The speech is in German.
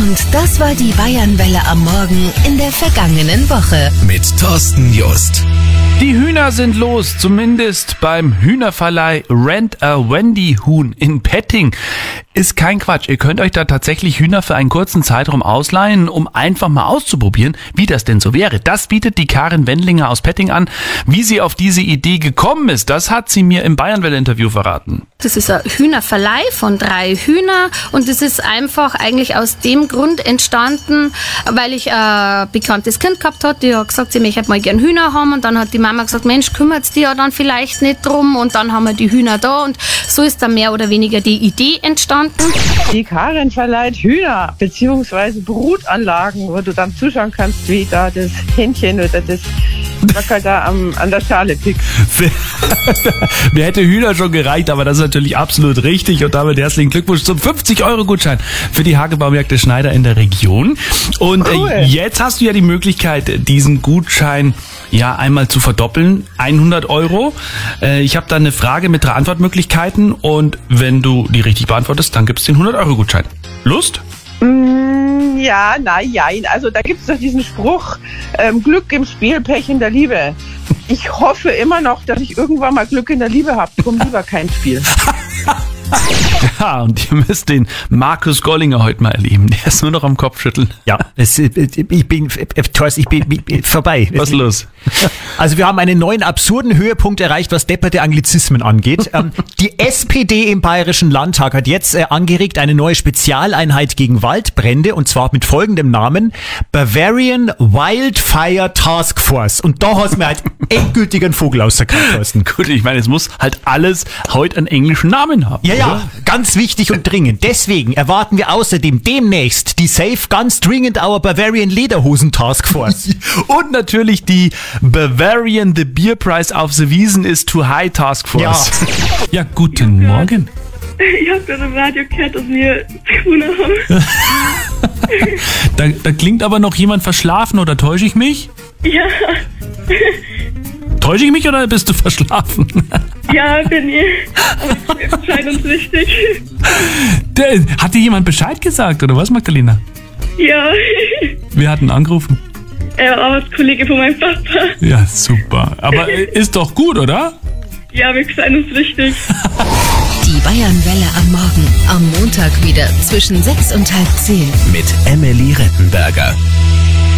Und das war die Bayernwelle am Morgen in der vergangenen Woche. Mit Thorsten Just. Die Hühner sind los, zumindest beim Hühnerverleih Rent a Wendy Huhn in Petting. Ist kein Quatsch, ihr könnt euch da tatsächlich Hühner für einen kurzen Zeitraum ausleihen, um einfach mal auszuprobieren, wie das denn so wäre. Das bietet die Karin Wendlinger aus Petting an. Wie sie auf diese Idee gekommen ist, das hat sie mir im Bayernwelle-Interview verraten. Das ist ein Hühnerverleih von 3 Hühner und das ist einfach eigentlich aus dem Grund entstanden, weil ich ein bekanntes Kind gehabt habe, die hat gesagt, sie möchte mal gern Hühner haben und dann hat die Mama gesagt, Mensch, kümmert's dich ja dann vielleicht nicht drum und dann haben wir die Hühner da und so ist dann mehr oder weniger die Idee entstanden. Die Karin verleiht Hühner bzw. Brutanlagen, wo du dann zuschauen kannst, wie da das Hähnchen oder das Wackerl da an der Schale pickt. Mir hätte Hühner schon gereicht, aber das ist natürlich absolut richtig und damit herzlichen Glückwunsch zum 50-Euro-Gutschein für die Hagebaumärkte Schneider in der Region. Und cool. Jetzt hast du ja die Möglichkeit, diesen Gutschein ja einmal zu verdoppeln, 100 Euro. Ich habe da eine Frage mit 3 Antwortmöglichkeiten und wenn du die richtig beantwortest, dann gibt's den 100-Euro-Gutschein. Lust? Ja, nein. Also da gibt's doch diesen Spruch, Glück im Spiel, Pech in der Liebe. Ich hoffe immer noch, dass ich irgendwann mal Glück in der Liebe habe. Drum lieber kein Spiel. Ja, und ihr müsst den Markus Gollinger heute mal erleben. Der ist nur noch am Kopfschütteln. Ja, ich bin vorbei. Was ist los? Also wir haben einen neuen absurden Höhepunkt erreicht, was depperte Anglizismen angeht. Die SPD im Bayerischen Landtag hat jetzt angeregt eine neue Spezialeinheit gegen Waldbrände und zwar mit folgendem Namen: Bavarian Wildfire Task Force. Und da hast du mir halt endgültig einen Vogel aus der Kasten. Gut, ich meine, es muss halt alles heute einen englischen Namen haben. Ja, ganz wichtig und dringend. Deswegen erwarten wir außerdem demnächst die Safe Ganz Dringend Our Bavarian Lederhosen Task Force. Und natürlich die Bavarian The Beer Price auf the Wiesn is Too High Task Force. Ja, guten Morgen. Ich habe gerade im Radio gehört, dass wir Kuhner haben. Da klingt aber noch jemand verschlafen, oder täusche ich mich? Ja. Täusche ich mich oder bist du verschlafen? Ja, bin ich. Aber es scheint uns wichtig. Hat dir jemand Bescheid gesagt, oder was, Magdalena? Ja. Wir hatten angerufen. Er war Arbeitskollege von meinem Papa. Ja, super. Aber ist doch gut, oder? Ja, wir scheinen uns richtig. Die Bayernwelle am Morgen. Am Montag wieder zwischen 6 und halb 10. Mit Emily Rettenberger.